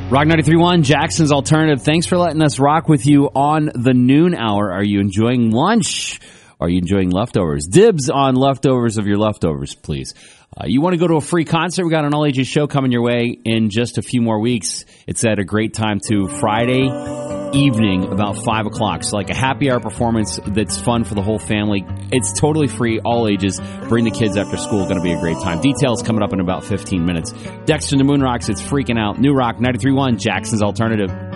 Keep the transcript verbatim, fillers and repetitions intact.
Rock ninety-three point one, Jackson's Alternative. Thanks for letting us rock with you on the noon hour. Are you enjoying lunch? Are you enjoying leftovers? Dibs on leftovers of your leftovers, please. Uh, you want to go to a free concert? We got an all-ages show coming your way in just a few more weeks. It's at a great time, too. Friday evening, about five o'clock. So like a happy hour performance that's fun for the whole family. It's totally free, all ages. Bring the kids after school. Going to be a great time. Details coming up in about fifteen minutes. Dexter and the Moon Rocks, it's freaking out. New Rock ninety-three point one, Jackson's Alternative.